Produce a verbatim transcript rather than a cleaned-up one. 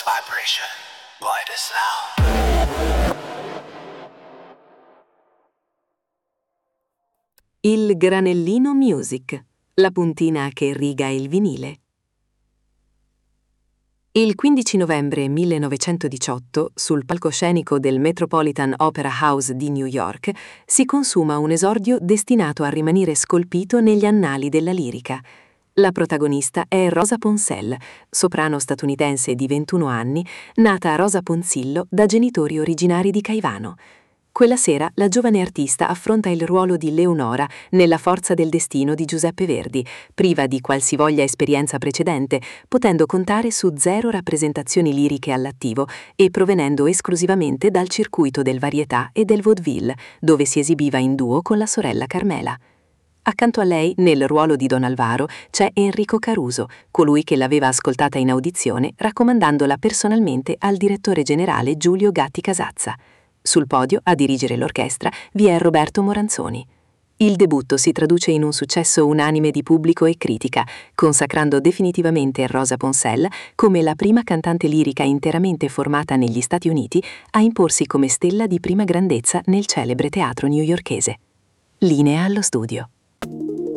House vibration by the sound. Il granellino music, la puntina che riga il vinile. Il quindici novembre millenovecentodiciotto, sul palcoscenico del Metropolitan Opera House di New York, si consuma un esordio destinato a rimanere scolpito negli annali della lirica. La protagonista è Rosa Ponselle, soprano statunitense di ventuno anni, nata Rosa Ponzillo da genitori originari di Caivano. Quella sera la giovane artista affronta il ruolo di Leonora nella Forza del destino di Giuseppe Verdi, priva di qualsivoglia esperienza precedente, potendo contare su zero rappresentazioni liriche all'attivo e provenendo esclusivamente dal circuito del varietà e del vaudeville, dove si esibiva in duo con la sorella Carmela. Accanto a lei, nel ruolo di Don Alvaro, c'è Enrico Caruso, colui che l'aveva ascoltata in audizione, raccomandandola personalmente al direttore generale Giulio Gatti Casazza. Sul podio, a dirigere l'orchestra, vi è Roberto Moranzoni. Il debutto si traduce in un successo unanime di pubblico e critica, consacrando definitivamente Rosa Ponselle come la prima cantante lirica interamente formata negli Stati Uniti a imporsi come stella di prima grandezza nel celebre teatro newyorkese. Linea allo studio.